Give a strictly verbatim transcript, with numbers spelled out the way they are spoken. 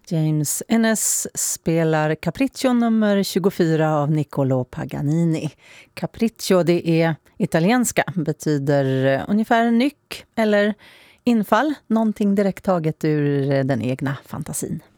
James Ennis spelar Capriccio nummer tjugofyra av Niccolò Paganini. Capriccio, det är italienska, betyder ungefär nyck eller infall, någonting direkt taget ur den egna fantasin.